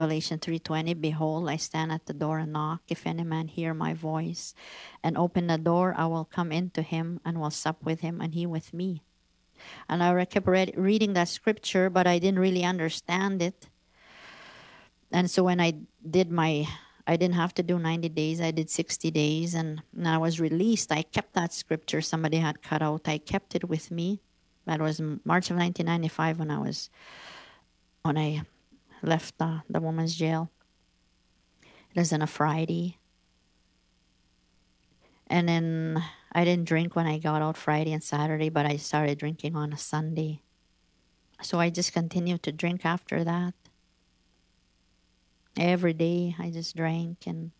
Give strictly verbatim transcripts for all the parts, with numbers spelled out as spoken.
Revelation three twenty, behold, I stand at the door and knock. If any man hear my voice and open the door, I will come into him and will sup with him and he with me. And I kept read, reading that scripture, but I didn't really understand it. And so when I did my, I didn't have to do ninety days, I did sixty days. And when I was released, I kept that scripture somebody had cut out. I kept it with me. That was March of nineteen ninety-five when I was, when I left the, the woman's jail. It was on a Friday. And then I didn't drink when I got out Friday and Saturday, but I started drinking on a Sunday. So I just continued to drink after that. Every day I just drank. And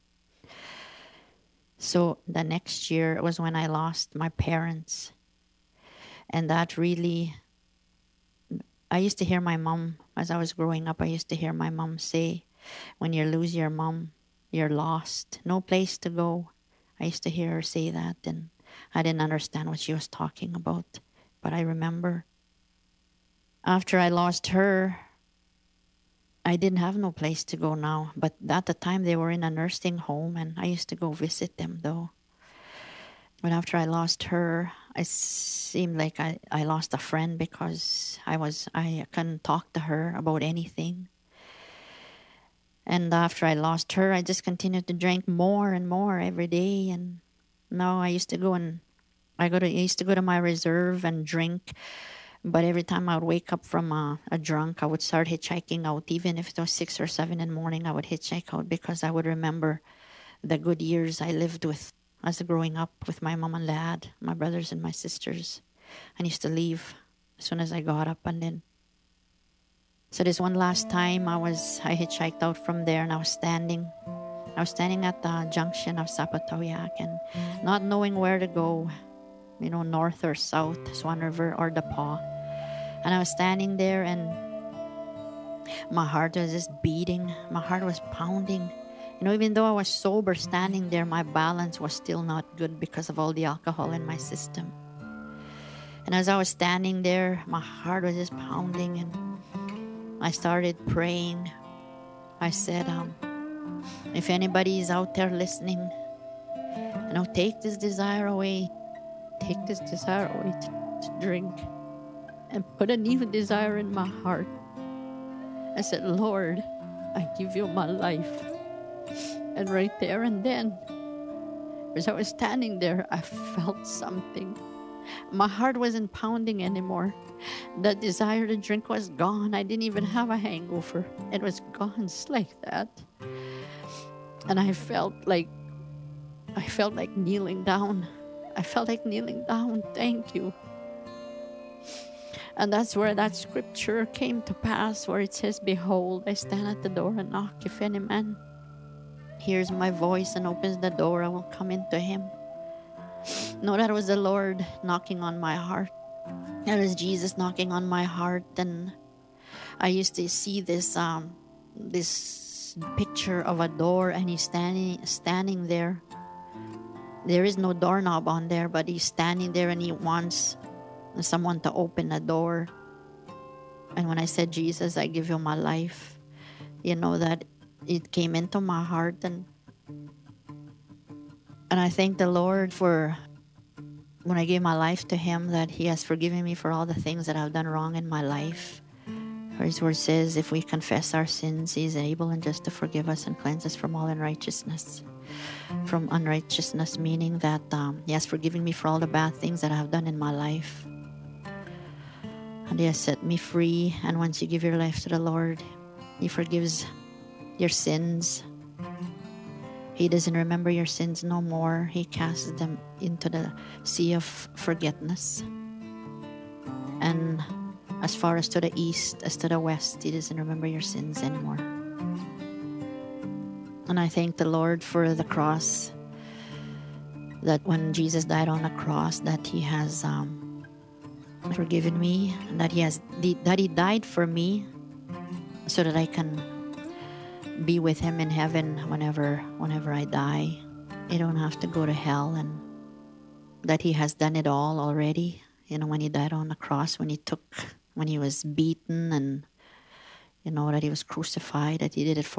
so the next year was when I lost my parents. And that really, I used to hear my mom, as I was growing up, I used to hear my mom say, when you lose your mom, you're lost. No place to go. I used to hear her say that, and I didn't understand what she was talking about. But I remember after I lost her, I didn't have no place to go now. But at the time, they were in a nursing home, and I used to go visit them, though. But after I lost her, it seemed like I, I lost a friend because I was I couldn't talk to her about anything. And after I lost her, I just continued to drink more and more every day. And now I used to go and I go to I used to go to my reserve and drink. But every time I would wake up from a, a drunk, I would start hitchhiking out. Even if it was six or seven in the morning, I would hitchhike out because I would remember the good years I lived with as growing up with my mom and dad, my brothers and my sisters. I used to leave as soon as I got up. And then so this one last time I was I hitchhiked out from there, and I was standing I was standing at the junction of Sapatoyak and not knowing where to go, you know, north or south, Swan River or the Paw. And I was standing there, and my heart was just beating. My heart was pounding. You know, even though I was sober standing there, my balance was still not good because of all the alcohol in my system. And as I was standing there, my heart was just pounding, and I started praying. I said, um, if anybody is out there listening, you know, take this desire away. Take this desire away to, to drink and put a new desire in my heart. I said, Lord, I give you my life. And right there and then, as I was standing there, I felt something. My heart wasn't pounding anymore. The desire to drink was gone. I didn't even have a hangover. It was gone just like that. And I felt like I felt like kneeling down. I felt like kneeling down. Thank you. And that's where that scripture came to pass, where it says, behold, I stand at the door and knock. If any man hears my voice and opens the door, I will come into him. No, that was the Lord knocking on my heart. That was Jesus knocking on my heart. And I used to see this um this picture of a door, and he's standing standing there. There is no doorknob on there, but he's standing there and he wants someone to open the door. And when I said, Jesus, I give you my life, you know, that it came into my heart. And and I thank the Lord for when I gave my life to him, that he has forgiven me for all the things that I've done wrong in my life. For his word says, if we confess our sins, he is able and just to forgive us and cleanse us from all unrighteousness. From unrighteousness, meaning that um, he has forgiven me for all the bad things that I have done in my life. And he has set me free. And once you give your life to the Lord, he forgives your sins. He doesn't remember your sins no more. He casts them into the sea of forgetfulness. And as far as to the east, as to the west, he doesn't remember your sins anymore. And I thank the Lord for the cross, that when Jesus died on the cross, that he has um, forgiven me, and that he has that he died for me so that I can be with him in heaven whenever whenever I die. I don't have to go to hell, and that he has done it all already. You know, when he died on the cross, when he took when he was beaten and you know, that he was crucified, that he did it for